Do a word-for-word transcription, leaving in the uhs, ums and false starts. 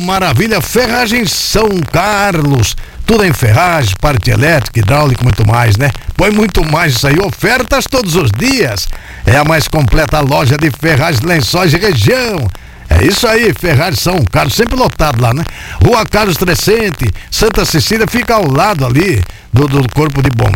maravilha, Ferragens São Carlos, tudo em ferragem, parte elétrica, hidráulica, muito mais, né? Põe muito mais isso aí, ofertas todos os dias. É a mais completa loja de ferragens, lençóis de região. É isso aí, Ferragens São Carlos, sempre lotado lá, né? Rua Carlos Crescente, Santa Cecília, fica ao lado ali do, do Corpo de Bombeiros.